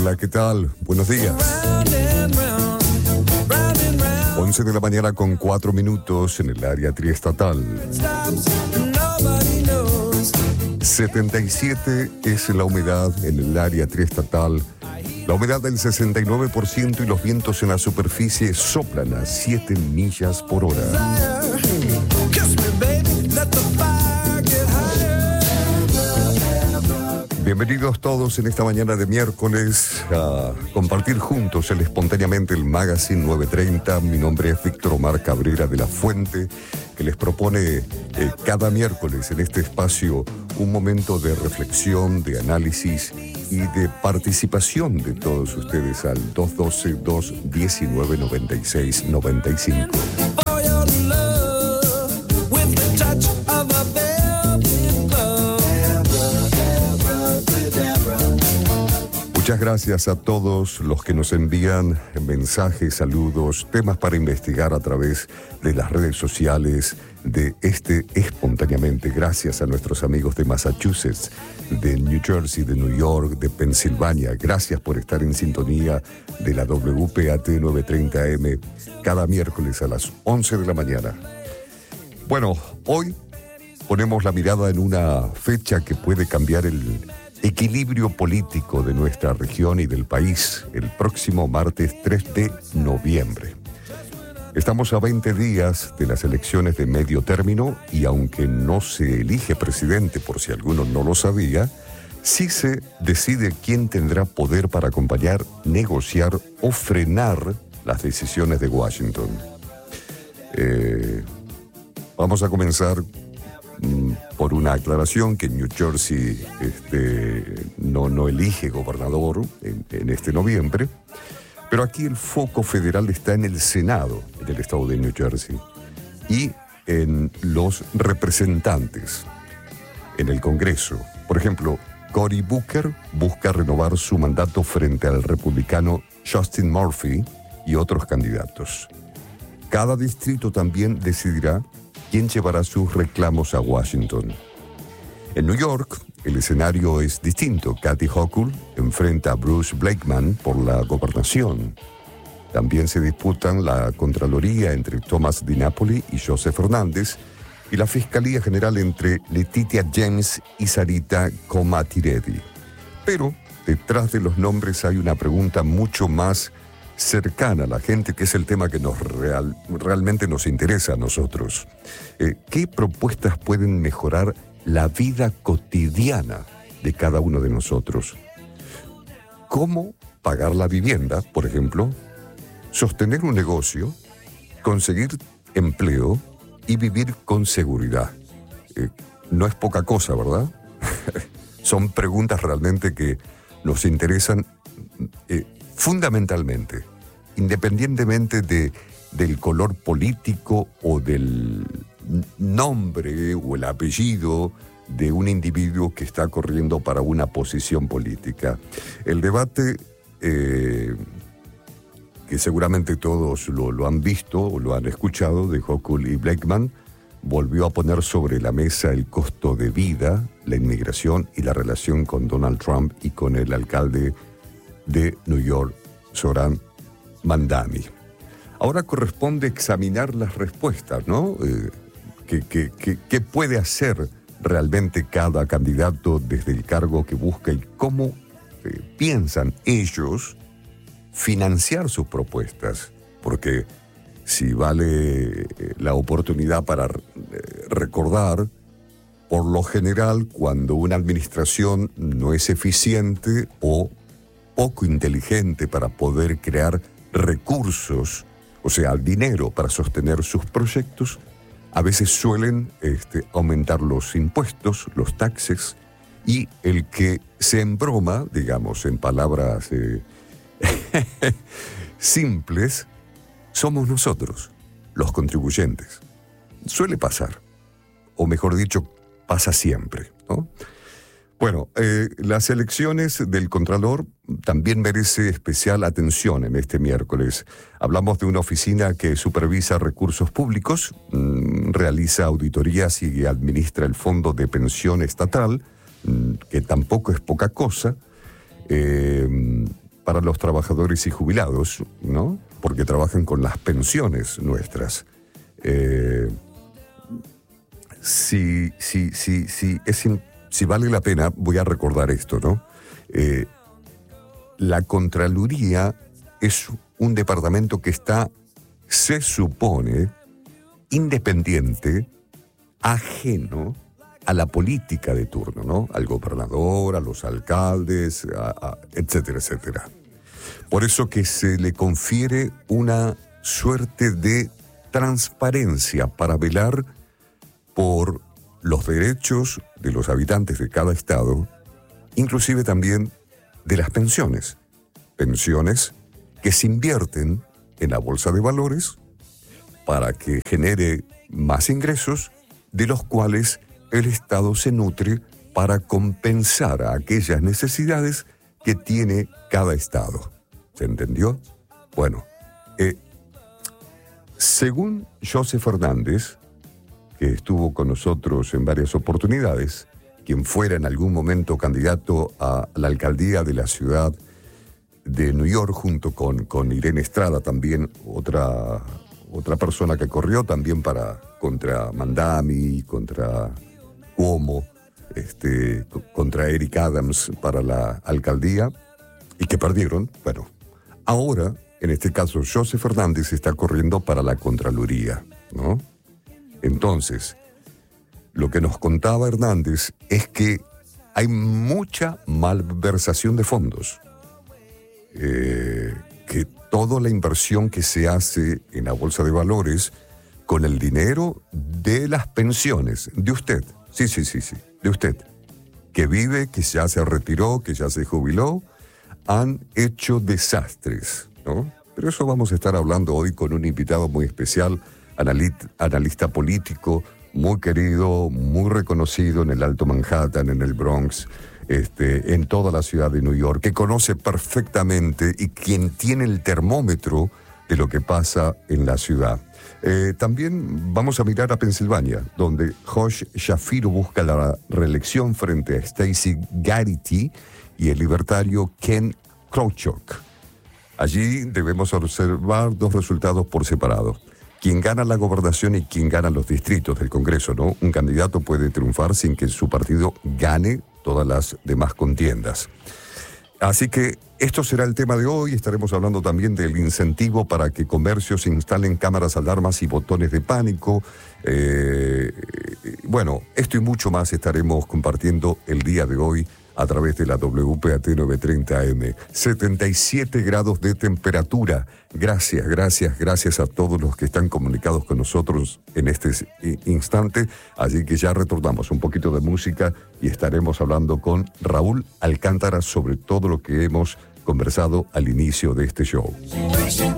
Hola, ¿qué tal? Buenos días. 11 de la mañana con 4 minutos en el área triestatal. 77 es la humedad en el área triestatal. La humedad del 69% y los vientos en la superficie soplan a 7 millas por hora. Bienvenidos todos en esta mañana de miércoles a compartir juntos el Espontáneamente el Magazine 930. Mi nombre es Víctor Omar Cabrera de la Fuente, que les propone cada miércoles en este espacio un momento de reflexión, de análisis y de participación de todos ustedes al 212-219-9695. Muchas gracias a todos los que nos envían mensajes, saludos, temas para investigar a través de las redes sociales de Espontáneamente. Gracias a nuestros amigos de Massachusetts, de New Jersey, de New York, de Pensilvania. Gracias por estar en sintonía de la WPAT 930M cada miércoles a las 11 de la mañana. Bueno, hoy ponemos la mirada en una fecha que puede cambiar el equilibrio político de nuestra región y del país, el próximo martes 3 de noviembre. Estamos a 20 días de las elecciones de medio término y aunque no se elige presidente, por si alguno no lo sabía, sí se decide quién tendrá poder para acompañar, negociar o frenar las decisiones de Washington. Vamos a comenzar por una aclaración que New Jersey no elige gobernador en este noviembre, pero aquí el foco federal está en el Senado del estado de New Jersey y en los representantes en el Congreso. Por ejemplo, Cory Booker busca renovar su mandato frente al republicano Justin Murphy y otros candidatos. Cada distrito también decidirá quién llevará sus reclamos a Washington. En New York, el escenario es distinto. Kathy Hochul enfrenta a Bruce Blakeman por la gobernación. También se disputan la Contraloría entre Thomas DiNapoli y Joseph Fernández y la Fiscalía General entre Letitia James y Sarita Comatiredi. Pero detrás de los nombres hay una pregunta mucho más cercana a la gente, que es el tema que realmente nos interesa a nosotros. ¿Qué propuestas pueden mejorar la vida cotidiana de cada uno de nosotros? ¿Cómo pagar la vivienda, por ejemplo? Sostener un negocio, conseguir empleo y vivir con seguridad. No es poca cosa, ¿verdad? Son preguntas realmente que nos interesan fundamentalmente, independientemente del color político o del nombre o el apellido de un individuo que está corriendo para una posición política. El debate, que seguramente todos lo han visto o lo han escuchado, de Hochul y Blakeman, volvió a poner sobre la mesa el costo de vida, la inmigración y la relación con Donald Trump y con el alcalde de New York, Zohran Mamdani. Ahora corresponde examinar las respuestas, ¿no? ¿Qué puede hacer realmente cada candidato desde el cargo que busca y cómo piensan ellos financiar sus propuestas? Porque si vale la oportunidad para recordar, por lo general, cuando una administración no es eficiente o poco inteligente para poder crear recursos, o sea, dinero para sostener sus proyectos, a veces suelen aumentar los impuestos, los taxes, y el que se embroma, digamos, en palabras simples, somos nosotros, los contribuyentes. Suele pasar, o mejor dicho, pasa siempre, ¿no? Bueno, las elecciones del Contralor también merece especial atención en este miércoles. Hablamos de una oficina que supervisa recursos públicos, realiza auditorías y administra el Fondo de Pensión Estatal, que tampoco es poca cosa. para los trabajadores y jubilados, ¿no? Porque trabajan con las pensiones nuestras. Si vale la pena, voy a recordar esto, ¿no? La Contraloría es un departamento que está, se supone, independiente, ajeno a la política de turno, ¿no? Al gobernador, a los alcaldes, etcétera, etcétera. Por eso que se le confiere una suerte de transparencia para velar por los derechos de los habitantes de cada estado, inclusive también de las pensiones. Pensiones que se invierten en la bolsa de valores para que genere más ingresos, de los cuales el Estado se nutre para compensar a aquellas necesidades que tiene cada estado. ¿Se entendió? Bueno, según Joseph Hernández, que estuvo con nosotros en varias oportunidades, quien fuera en algún momento candidato a la alcaldía de la ciudad de New York, junto con Irene Estrada, también otra persona que corrió también contra Mandami, contra Cuomo, contra Eric Adams para la alcaldía, y que perdieron. Bueno, ahora, en este caso, Joseph Hernández está corriendo para la Contraloría, ¿no? Entonces, lo que nos contaba Hernández es que hay mucha malversación de fondos, que toda la inversión que se hace en la bolsa de valores con el dinero de las pensiones de usted, sí, de usted, que vive, que ya se retiró, que ya se jubiló, han hecho desastres, ¿no? Pero eso vamos a estar hablando hoy con un invitado muy especial, analista político, muy querido, muy reconocido en el Alto Manhattan, en el Bronx, en toda la ciudad de New York, que conoce perfectamente y quien tiene el termómetro de lo que pasa en la ciudad. También vamos a mirar a Pensilvania, donde Josh Shapiro busca la reelección frente a Stacey Garrity y el libertario Ken Klobuchar. Allí debemos observar dos resultados por separado: quien gana la gobernación y quien gana los distritos del Congreso, ¿no? Un candidato puede triunfar sin que su partido gane todas las demás contiendas. Así que esto será el tema de hoy. Estaremos hablando también del incentivo para que comercios instalen cámaras, alarmas y botones de pánico. Bueno, esto y mucho más estaremos compartiendo el día de hoy a través de la WPAT 930M. 77 grados de temperatura. Gracias a todos los que están comunicados con nosotros en este instante. Así que ya retornamos un poquito de música y estaremos hablando con Raúl Alcántara sobre todo lo que hemos conversado al inicio de este show.